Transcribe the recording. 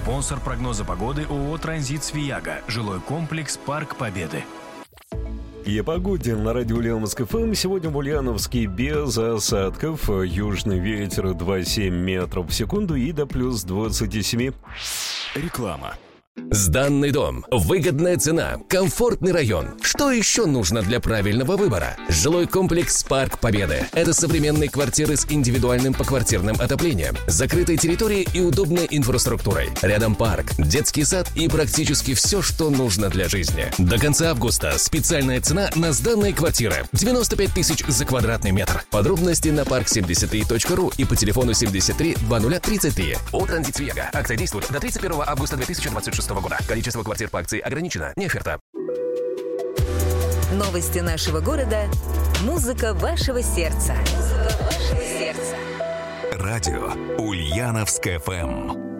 Спонсор прогноза погоды ООО «Транзит Свияга». Жилой комплекс «Парк Победы». И о погоде на радио Ульяновск ФМ. Сегодня в Ульяновске без осадков. Южный ветер 2,7 метров в секунду и до плюс 27. Реклама. Сданный дом. Выгодная цена. Комфортный район. Что еще нужно для правильного выбора? Жилой комплекс «Парк Победы». Это современные квартиры с индивидуальным поквартирным отоплением, закрытой территорией и удобной инфраструктурой. Рядом парк, детский сад и практически все, что нужно для жизни. До конца августа специальная цена на сданные квартиры. 95 тысяч за квадратный метр. Подробности на park73.ru и по телефону 73 2033. ООО «Транзит Свияга». Акция действует до 31 августа 2026 года. Количество квартир по акции ограничено. Не оферта. Новости нашего города. Музыка вашего сердца. Радио Ульяновск ФМ.